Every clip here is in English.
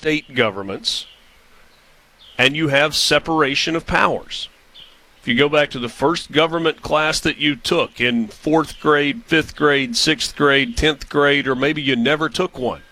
state governments, and you have separation of powers. If you go back to the first government class that you took in 4th grade, 5th grade, 6th grade, 10th grade, or maybe you never took one,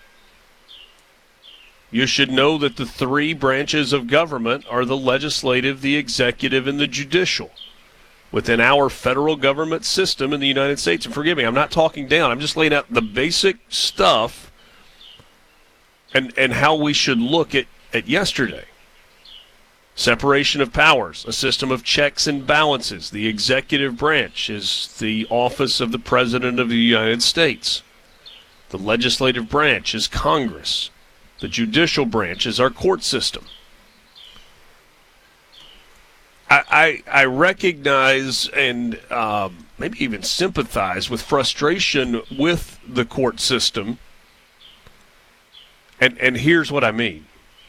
you should know that the three branches of government are the legislative, the executive, and the judicial within our federal government system in the United States. And forgive me, I'm not talking down. I'm just laying out the basic stuff and how we should look at yesterday. Separation of powers, a system of checks and balances. The executive branch is the office of the President of the United States. The legislative branch is Congress. The judicial branch is our court system. I recognize and maybe even sympathize with frustration with the court system. And here's what I mean.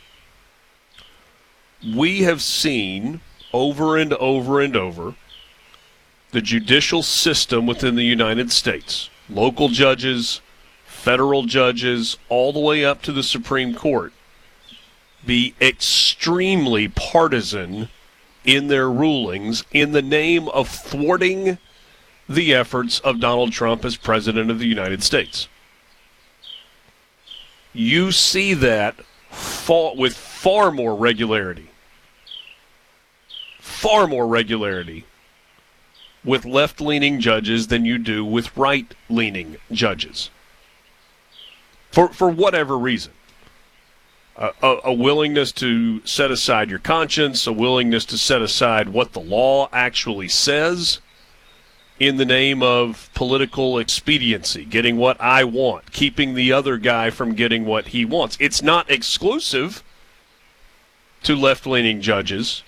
We have seen over and over and over the judicial system within the United States, local judges, federal judges, all the way up to the Supreme Court, be extremely partisan in their rulings in the name of thwarting the efforts of Donald Trump as President of the United States. You see that with far more regularity with left-leaning judges than you do with right-leaning judges. For whatever reason. A willingness to set aside your conscience, a willingness to set aside what the law actually says in the name of political expediency, getting what I want, keeping the other guy from getting what he wants. It's not exclusive to left-leaning judges,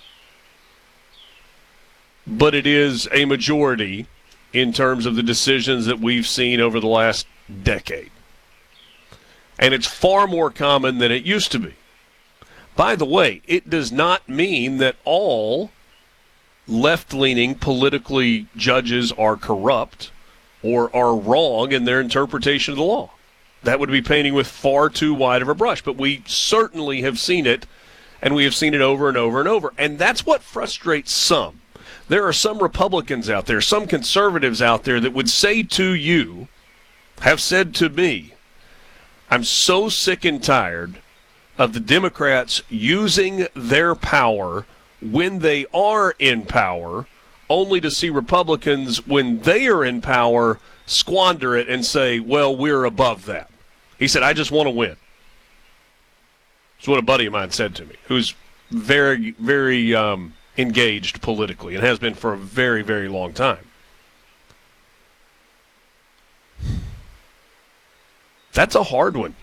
but it is a majority in terms of the decisions that we've seen over the last decade. And it's far more common than it used to be. By the way, it does not mean that all left-leaning politically judges are corrupt or are wrong in their interpretation of the law. That would be painting with far too wide of a brush. But we certainly have seen it, and we have seen it over and over and over. And that's what frustrates some. There are some Republicans out there, some conservatives out there that would say to you, have said to me, I'm so sick and tired of the Democrats using their power when they are in power, only to see Republicans, when they are in power, squander it and say, well, we're above that. He said, I just want to win. That's what a buddy of mine said to me, who's very, very engaged politically and has been for a very, very long time. That's a hard one,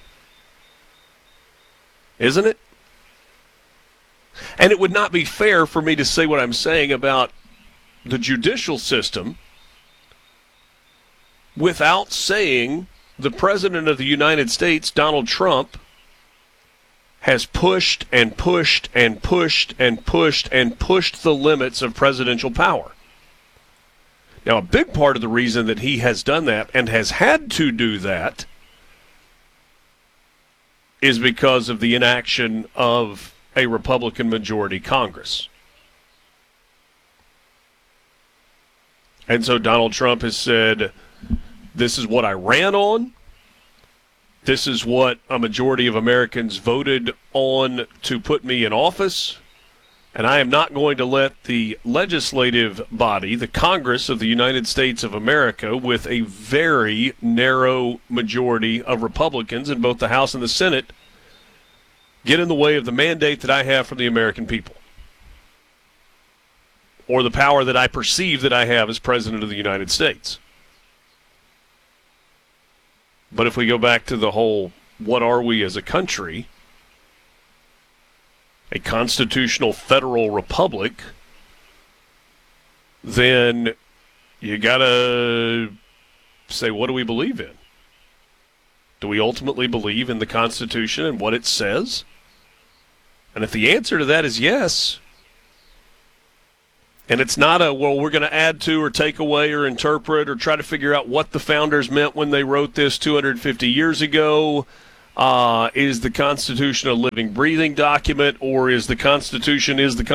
isn't it? And it would not be fair for me to say what I'm saying about the judicial system without saying the President of the United States, Donald Trump, has pushed and pushed and pushed and pushed and pushed the limits of presidential power. Now, a big part of the reason that he has done that and has had to do that is because of the inaction of a Republican majority Congress. And so Donald Trump has said, this is what I ran on. This is what a majority of Americans voted on to put me in office. And I am not going to let the legislative body, the Congress of the United States of America, with a very narrow majority of Republicans in both the House and the Senate, get in the way of the mandate that I have from the American people, or the power that I perceive that I have as President of the United States. But if we go back to the whole, what are we as a country, a constitutional federal republic, then you got to say, what do we believe in? Do we ultimately believe in the Constitution and what it says? And if the answer to that is yes, and it's not a, well, we're going to add to or take away or interpret or try to figure out what the founders meant when they wrote this 250 years ago, Is the Constitution a living, breathing document, or is the Constitution,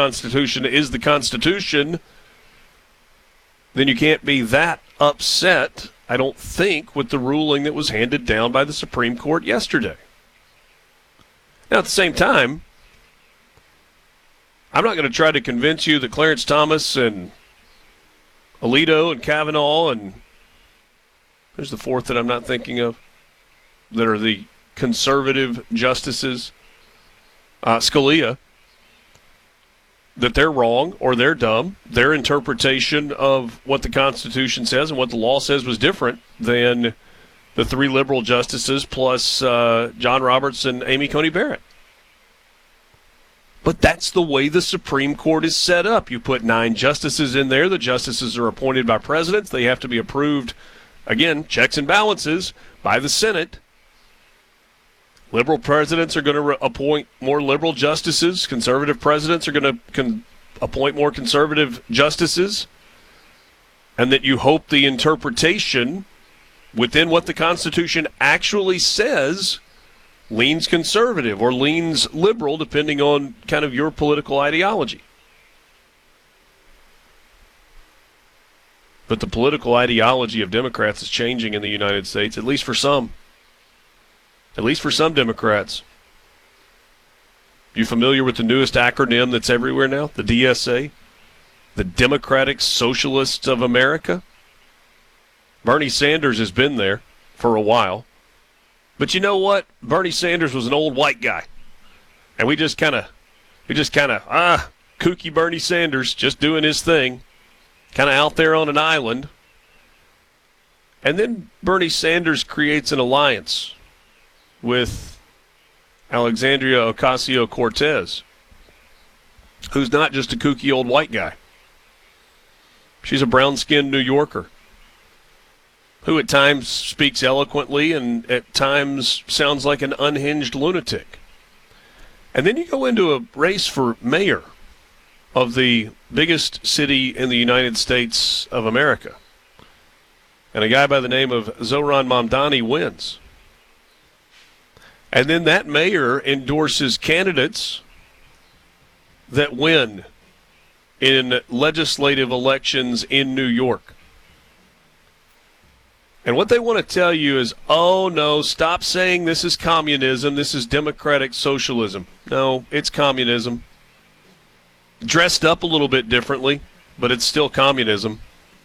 then you can't be that upset, I don't think, with the ruling that was handed down by the Supreme Court yesterday. Now, at the same time, I'm not going to try to convince you that Clarence Thomas and Alito and Kavanaugh and there's the fourth that I'm not thinking of, that are the conservative justices, Scalia, that they're wrong or they're dumb. Their interpretation of what the Constitution says and what the law says was different than the three liberal justices plus John Roberts and Amy Coney Barrett. But that's the way the Supreme Court is set up. You put 9 justices in there. The justices are appointed by presidents. They have to be approved, again, checks and balances, by the Senate. Liberal presidents are going to appoint more liberal justices. Conservative presidents are going to appoint more conservative justices. And that you hope the interpretation within what the Constitution actually says leans conservative or leans liberal, depending on kind of your political ideology. But the political ideology of Democrats is changing in the United States, at least for some. At least for some Democrats. You familiar with the newest acronym that's everywhere now? The DSA? The Democratic Socialists of America? Bernie Sanders has been there for a while. But you know what? Bernie Sanders was an old white guy. And we just kind of, kooky Bernie Sanders, just doing his thing. Kind of out there on an island. And then Bernie Sanders creates an alliance with Alexandria Ocasio-Cortez, who's not just a kooky old white guy. She's a brown-skinned New Yorker who at times speaks eloquently and at times sounds like an unhinged lunatic. And then you go into a race for mayor of the biggest city in the United States of America. And a guy by the name of Zohran Mamdani wins. And then that mayor endorses candidates that win in legislative elections in New York. And what they want to tell you is, oh, no, stop saying this is communism, this is democratic socialism. No, it's communism. Dressed up a little bit differently, but it's still communism.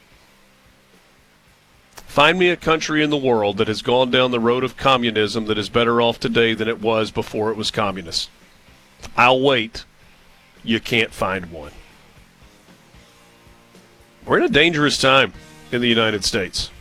Find me a country in the world that has gone down the road of communism that is better off today than it was before it was communist. I'll wait. You can't find one. We're in a dangerous time in the United States.